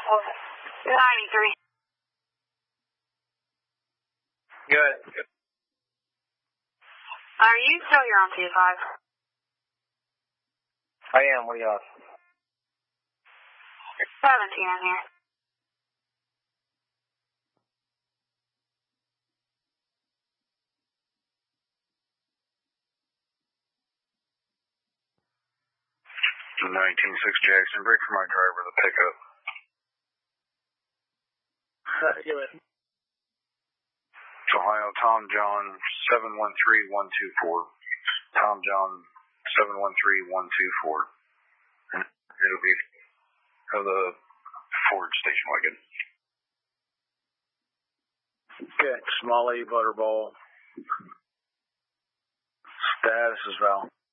93. Good. Are you still here on P5? I am. What are you on? 17 in here. The 19-6 Jackson, break for my driver, the pickup. Do it. It's Ohio, Tom John, 713124. Tom John, 713124. And it'll be the Ford station wagon. Good. Smalley, Butterball. Status is Val.